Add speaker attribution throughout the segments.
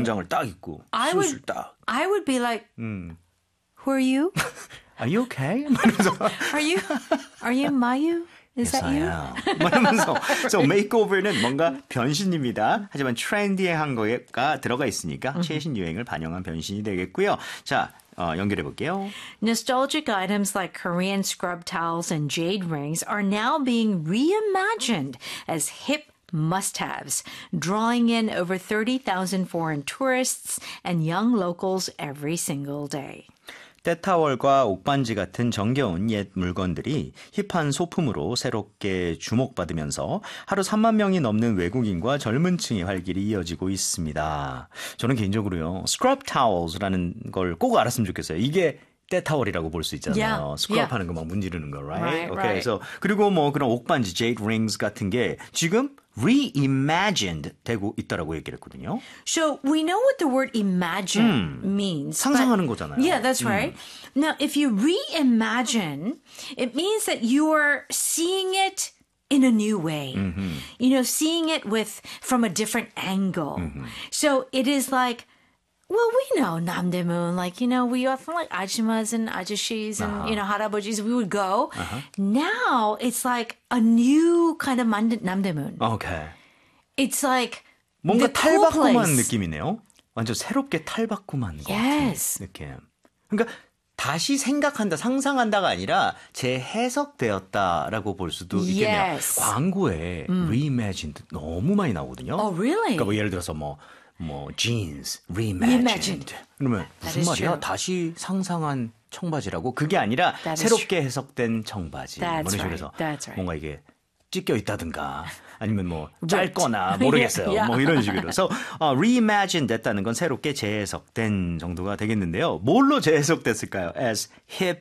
Speaker 1: 정장을 딱 입고 슛을 딱.
Speaker 2: I would be like, who are you?
Speaker 1: Are you okay? 말하면서
Speaker 2: Are you Mayu? Is
Speaker 1: yes,
Speaker 2: that
Speaker 1: I
Speaker 2: you?
Speaker 1: am. 말하면서 so makeover는 뭔가 변신입니다. 하지만 트렌디한 거가 들어가 있으니까 최신 유행을 반영한 변신이 되겠고요. 자, 연결해 볼게요.
Speaker 2: Nostalgic items like Korean scrub towels and jade rings are now being reimagined as hip must-haves, drawing in over 30,000 foreign tourists and young locals every single day.
Speaker 1: 때타월과 옥반지 같은 정겨운 옛 물건들이 힙한 소품으로 새롭게 주목받으면서 하루 3만 명이 넘는 외국인과 젊은 층의 활길이 이어지고 있습니다. 저는 개인적으로요. scrub towels라는 걸 꼭 알았으면 좋겠어요. 이게 때타월이라고 볼 수 있잖아요.
Speaker 2: Yeah,
Speaker 1: scrub 하는 거 막 문지르는 거, right? Okay, 그래서 그리고 뭐 그런 옥반지, jade rings 같은 게 지금 reimagined 되고 있다라고 얘기를 했거든요.
Speaker 2: So we know what the word imagine means.
Speaker 1: 상상하는 거잖아요.
Speaker 2: Yeah, that's right. Now, if you reimagine, it means that you are seeing it in a new way. You know, seeing it from a different angle. So it is like, well, we know Namdaemun, like, you know, we often like ajumas and ajashis and, you know, harabojis, we would go. Now it's like a new kind of Namdaemun.
Speaker 1: Okay.
Speaker 2: It's like
Speaker 1: 뭔가
Speaker 2: the cool
Speaker 1: 탈바꿈한
Speaker 2: place.
Speaker 1: 느낌이네요. 완전 새롭게 탈바꿈한 것
Speaker 2: Yes.
Speaker 1: 같은 느낌. 그러니까 다시 생각한다, 상상한다가 아니라 재해석되었다라고 볼 수도 있겠네요.
Speaker 2: Yes.
Speaker 1: 광고에 reimagined 너무 많이 나오거든요.
Speaker 2: Oh, really?
Speaker 1: 그러니까 뭐 예를 들어서 뭐 jeans reimagined. 그러면 무슨
Speaker 2: is
Speaker 1: 말이야?
Speaker 2: true.
Speaker 1: 다시 상상한 청바지라고? 그게 아니라
Speaker 2: That is
Speaker 1: 새롭게 해석된 청바지.
Speaker 2: That's
Speaker 1: 이런 식으로
Speaker 2: right.
Speaker 1: 해서
Speaker 2: That's right.
Speaker 1: 뭔가 이게 찢겨 있다든가 아니면 뭐 짧거나 모르겠어요.
Speaker 2: Yeah.
Speaker 1: 뭐 이런 식으로. 그래서 reimagine 됐다는 건 새롭게 재해석된 정도가 되겠는데요. 뭘로 재해석됐을까요? As hip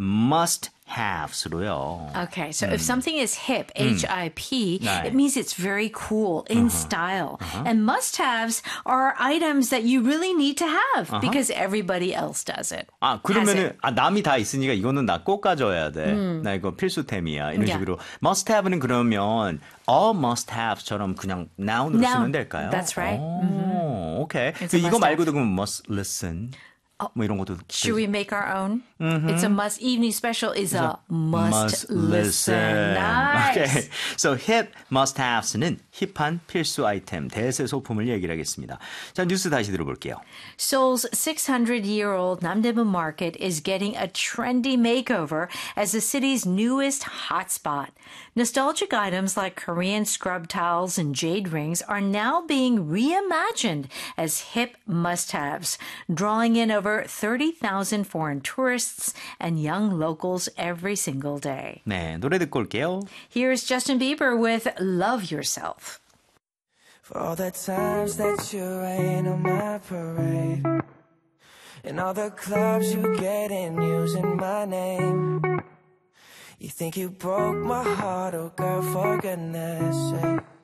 Speaker 1: must-haves로요.
Speaker 2: Okay, so if something is hip, H-I-P,
Speaker 1: 네.
Speaker 2: it means it's very cool, in style. And must-haves are items that you really need to have because everybody else does it.
Speaker 1: 아, 그러면은, 남이 다 있으니까 이거는 나 꼭 가져야 돼. 나 이거 필수템이야. 이런
Speaker 2: Yeah.
Speaker 1: 식으로. must have는 그러면 all must have처럼 그냥 noun으로
Speaker 2: Noun.
Speaker 1: 쓰면 될까요?
Speaker 2: That's right.
Speaker 1: 오, 오케이.
Speaker 2: It's a
Speaker 1: 이거
Speaker 2: must
Speaker 1: 말고도 그럼 must listen. 뭐 이런 것도.
Speaker 2: Should we make our own? It's a must. Evening special is a must
Speaker 1: listen.
Speaker 2: Nice.
Speaker 1: Okay. So hip must-haves는 힙한 필수 아이템, 대세 소품을 얘기를 하겠습니다. 자, 뉴스 다시 들어볼게요.
Speaker 2: Seoul's 600-year-old Namdaemun Market is getting a trendy makeover as the city's newest hotspot. Nostalgic items like Korean scrub towels and jade rings are now being reimagined as hip must-haves, drawing in over 30,000 foreign tourists and young locals every single day.
Speaker 1: 네, 노래 듣고 올게요.
Speaker 2: Here's Justin Bieber with Love Yourself.
Speaker 3: For all the times that you rain on my parade, and all the clubs you get in using my name. You think you broke my heart, oh girl, for goodness sake.